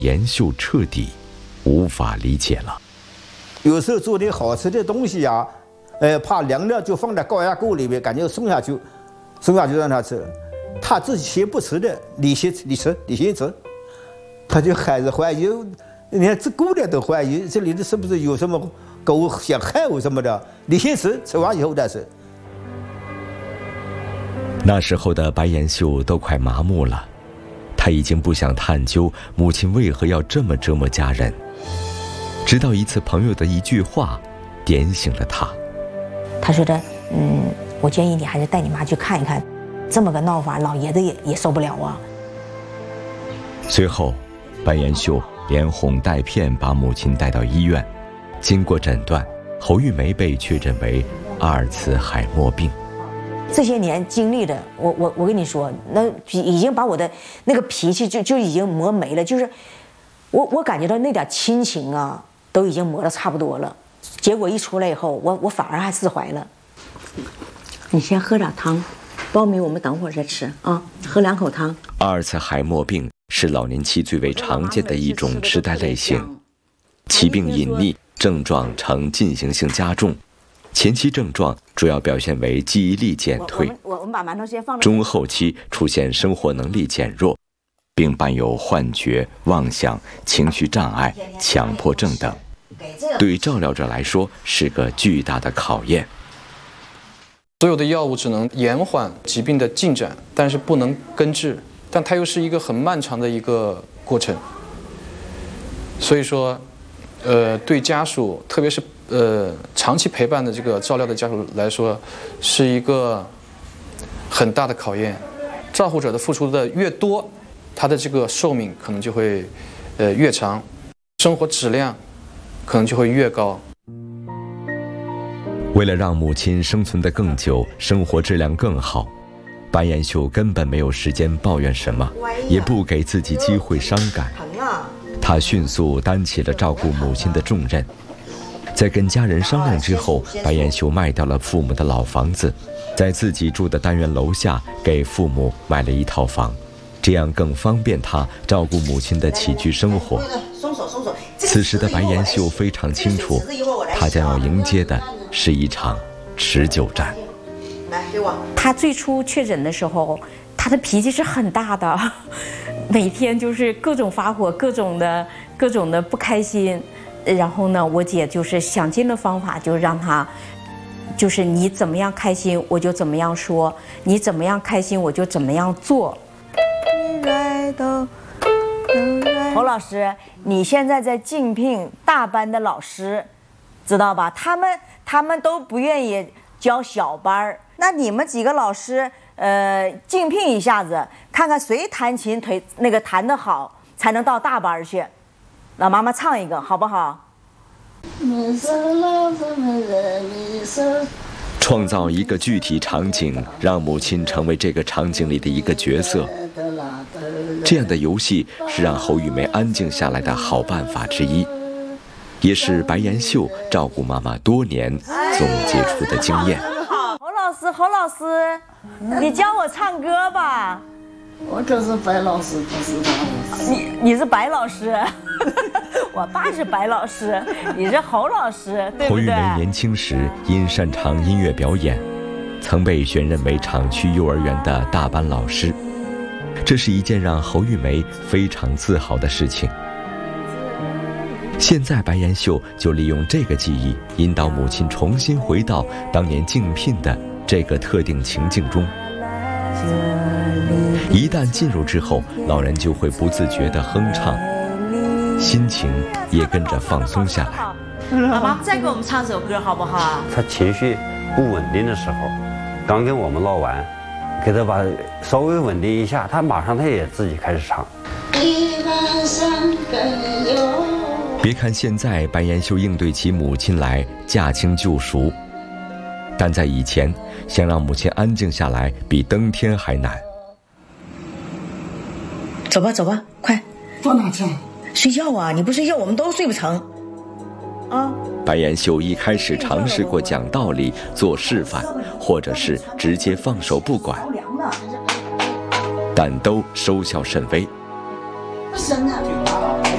严秀彻底无法理解了。 有时候做点好吃的东西呀，怕凉了就放在高压锅里面，感觉送下去让他吃。他自己先不吃的，你先吃，他就开始怀疑，连这姑娘都怀疑这里的是不是有什么狗想害我什么的。你先吃，吃完以后再吃。 那时候的白延秀都快麻木了，他已经不想探究母亲为何要这么折磨家人。直到一次朋友的一句话，点醒了他。 他说的，我建议你还是带你妈去看一看，这么个闹法，老爷子也受不了啊。 随后，白延秀连哄带骗把母亲带到医院，经过诊断，侯玉梅被确诊为2次海默病。 这些年经历的，我跟你说，那已经把我的那个脾气就已经磨没了，就是我感觉到那点亲情啊，都已经磨得差不多了。结果一出来以后，我反而还释怀了。你先喝点汤，苞米我们等会儿再吃啊，喝2口汤。 2次海默病是老年期最为常见的一种痴呆类型，其病隐匿，症状呈进行性加重。前期症状主要表现为记忆力减退， 我们把馒头先放。 中后期出现生活能力减弱，并伴有幻觉、妄想、情绪障碍、强迫症等。对照料者来说是个巨大的考验。 所有的药物只能延缓疾病的进展，但是不能根治，但它又是一个很漫长的一个过程。所以说，对家属，特别是长期陪伴的这个照料的家属来说，是一个很大的考验。照护者的付出的越多，他的这个寿命可能就会越长，生活质量可能就会越高。 为了让母亲生存得更久，生活质量更好，白延秀根本没有时间抱怨什么，也不给自己机会伤感。他迅速担起了照顾母亲的重任。在跟家人商量之后，白延秀卖掉了父母的老房子，在自己住的单元楼下给父母买了一套房，这样更方便他照顾母亲的起居生活。此时的白延秀非常清楚，他将要迎接的是一场持久战。 他最初确诊的时候，他的脾气是很大的，每天就是各种发火，各种的不开心。然后呢，我姐就是想尽了方法，就让他，就是你怎么样开心我就怎么样说，你怎么样开心我就怎么样做。侯老师，你现在在竞聘大班的老师，知道吧？他们都不愿意教小班，那你们几个老师，竞聘一下子，看看谁弹琴弹得好，才能到大班去。老妈妈唱一个好不好？ 创造一个具体场景，让母亲成为这个场景里的一个角色。这样的游戏是让侯玉梅安静下来的好办法之一，也是白延秀照顾妈妈多年总结出的经验。 侯老师，你教我唱歌吧。 我就是白老师，不是白老师。 你是白老师，我爸是白老师，你是侯老师，对不对？ 侯玉梅年轻时因擅长音乐表演，曾被选任为厂区幼儿园的大班老师，这是一件让侯玉梅非常自豪的事情。现在白延秀就利用这个记忆，引导母亲重新回到当年竞聘的这个特定情境中。一旦进入之后，老人就会不自觉地哼唱，心情也跟着放松下来。 妈妈，再给我们唱首歌好不好？ 他情绪不稳定的时候，刚跟我们闹完，给他把稍微稳定一下，他马上他也自己开始唱。 别看现在白延秀应对起母亲来驾轻就熟，但在以前，想让母亲安静下来比登天还难。 走吧走吧，快到哪去？ 睡觉啊！你不睡觉我们都睡不成啊。 白延秀一开始尝试过讲道理、做示范，或者是直接放手不管，但都收效甚微。